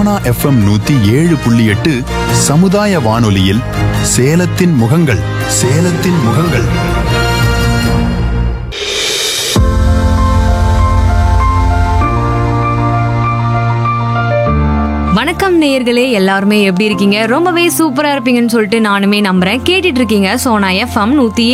Sona FM 107.8 சமுதாய வானொலியில் சேலத்தின் முகங்கள் சேலத்தின் முகங்கள். வணக்கம் நேயர்களே, எல்லாருமே எப்படி இருக்கீங்க? ரொம்பவே சூப்பரா இருப்பீங்கன்னு சொல்லிட்டு நானுமே நம்புறேன். கேட்டுட்டு இருக்கீங்க சோனா எஃப்எம்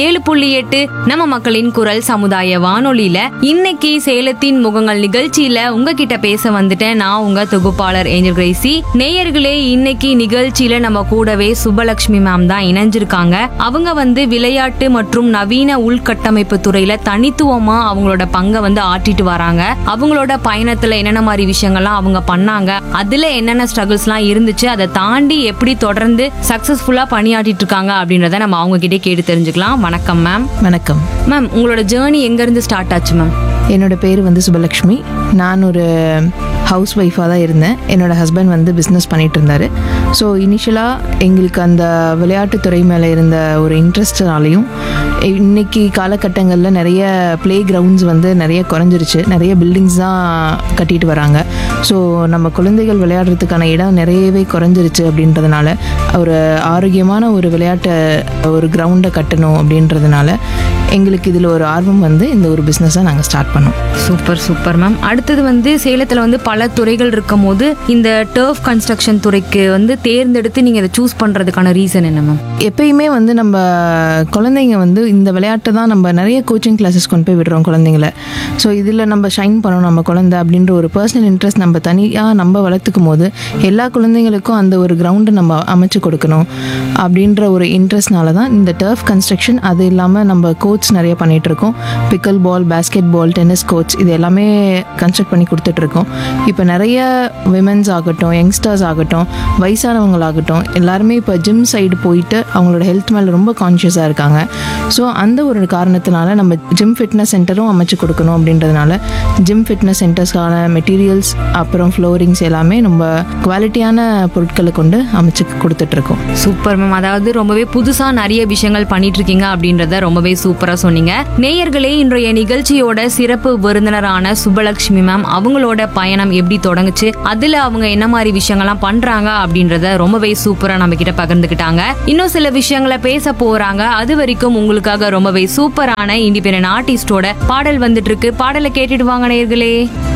107.8 நம்ம மக்களின் குரல் சமுதாய வானொலியில. இன்னைக்கு சேலத்தின் முகங்கள் நிகழ்ச்சியில உங்ககிட்ட பேச வந்துட்டேன். நான் உங்க தொகுப்பாளர் ஏஞ்சல் கிரேசி. நேயர்களே, இன்னைக்கு நிகழ்ச்சியில நம்ம கூடவே சுபலட்சுமி மேம் தான் இணைஞ்சிருக்காங்க. அவங்க விளையாட்டு மற்றும் நவீன உள்கட்டமைப்பு துறையில தனித்துவமா அவங்களோட பங்கை ஆட்டிட்டு வராங்க. அவங்களோட பயணத்துல என்னென்ன மாதிரி விஷயங்கள்லாம் அவங்க பண்ணாங்க, அதுல என்னென்ன ஸ்ட்ரகிள்ஸ்லாம் இருந்துச்சு, அதை தாண்டி எப்படி தொடர்ந்து சக்சஸ்ஃபுல்லா பணியாற்றிட்டு இருக்காங்க அப்படின்றத நம்ம அவங்க கிட்டே கேட்டு தெரிஞ்சுக்கலாம். வணக்கம் மேம். வணக்கம் மேம், உங்களோட ஜேர்னி எங்க இருந்து ஸ்டார்ட் ஆச்சு மேம்? என்னோட பேர் சுபலக்ஷ்மி. நான் ஒரு ஹவுஸ் ஒய்ஃபாக தான் இருந்தேன். என்னோட ஹஸ்பண்ட் பிஸ்னஸ் பண்ணிட்டு இருந்தார். ஸோ இனிஷியலாக எங்களுக்கு அந்த விளையாட்டுத்துறை மேலே இருந்த ஒரு இன்ட்ரெஸ்ட்னாலையும் இன்னைக்கு காலகட்டங்களில் நிறைய ப்ளே கிரவுண்ட்ஸ் நிறைய குறைஞ்சிருச்சு. நிறைய பில்டிங்ஸ் தான் கட்டிட்டு வராங்க. ஸோ நம்ம குழந்தைகள் விளையாடுறதுக்கான இடம் நிறையவே குறைஞ்சிருச்சு. அப்படின்றதுனால ஒரு ஆரோக்கியமான ஒரு விளையாட்டு ஒரு கிரவுண்டை கட்டணும் அப்படின்றதுனால எங்களுக்கு இதில் ஒரு ஆர்வம் இந்த ஒரு பிஸ்னஸை நாங்கள் ஸ்டார்ட் பண்ணோம். Super super ma'am. அடுத்தது சேலத்தில் பல துறைகள் இருக்கும் போது இந்த டர்ஃப் கன்ஸ்ட்ரக்ஷன் துறைக்கு தேர்ந்தெடுத்து நீங்கள் இதை சூஸ் பண்ணுறதுக்கான ரீசன் என்ன மேம்? எப்பயுமே நம்ம குழந்தைங்க இந்த விளையாட்டை தான் நம்ம நிறைய கோச்சிங் கிளாஸஸ் கொண்டு போய் விடுறோம் குழந்தைங்கள. ஸோ இதில் நம்ம ஷைன் பண்ணணும் நம்ம குழந்தை அப்படின்ற ஒரு பர்சனல் இன்ட்ரெஸ்ட் நம்ம தனியாக நம்ம வளர்த்துக்கும் போது எல்லா குழந்தைங்களுக்கும் அந்த ஒரு கிரவுண்டை நம்ம அமைச்சு கொடுக்கணும் அப்படின்ற ஒரு இன்ட்ரெஸ்ட்னால தான் இந்த டர்ஃப் கன்ஸ்ட்ரக்ஷன். அது இல்லாமல் நம்ம கோச் நிறைய பண்ணிட்டு இருக்கோம். பிக்கல் பால், பேஸ்கெட் பால், டென்னிஸ் கோச் இது எல்லாமே கன்ஸ்ட்ரக்ட் பண்ணி கொடுத்துட்ருக்கோம். இப்போ நிறைய விமென்ஸ் ஆகட்டும், யங்ஸ்டர்ஸ் ஆகட்டும், வயசானவங்களாகட்டும் எல்லாருமே இப்போ ஜிம் சைடு போயிட்டு அவங்களோட ஹெல்த் மேலே ரொம்ப கான்ஷியஸாக இருக்காங்க. ஸோ அந்த ஒரு காரணத்தினால நம்ம ஜிம் ஃபிட்னஸ் சென்டரும் அமைச்சு கொடுக்கணும். அப்படின்றதுனால ஜிம் ஃபிட்னஸ் சென்டர்ஸ்க்கான மெட்டீரியல்ஸ் அப்புறம் ஃப்ளோரிங்ஸ் எல்லாமே நம்ம குவாலிட்டியான பொருட்களை கொண்டு அமைச்சு கொடுத்துட்ருக்கோம். Super ma'am. அதாவது ரொம்பவே புதுசாக நிறைய விஷயங்கள் பண்ணிட்டு இருக்கீங்க அப்படின்றத ரொம்பவே சூப்பராக சொன்னீங்க. நேயர்களே, இன்றைய நிகழ்ச்சியோட சிறப்பு விருந்தினரான சுபலட்சுமி மேம் அவங்களோட பயணம் எப்படி தொடங்குச்சு, அதுல அவங்க என்ன மாதிரி விஷயங்கள்லாம் பண்றாங்க அப்படின்றத ரொம்பவே சூப்பரா நம்ம கிட்ட பகிர்ந்துக்கிட்டாங்க. இன்னும் சில விஷயங்களை பேச போறாங்க. அது வரைக்கும் உங்களுக்காக ரொம்பவே சூப்பரான இண்டிபெண்டன்ட் ஆர்டிஸ்டோட பாடல் வந்துட்டு இருக்கு. பாடலை கேட்டுட்டு வாங்க நேயர்களே.